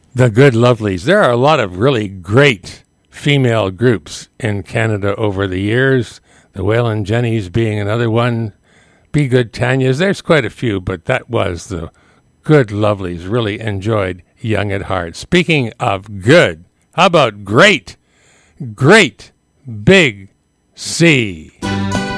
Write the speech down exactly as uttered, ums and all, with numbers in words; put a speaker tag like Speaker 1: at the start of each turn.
Speaker 1: The Good Lovelies. There are a lot of really great female groups in Canada over the years. The Waylon Jennies being another one. Be Good Tanya's. There's quite a few, but that was the Good Lovelies. Really enjoyed Young at Heart. Speaking of good, how about great? Great Big Sea.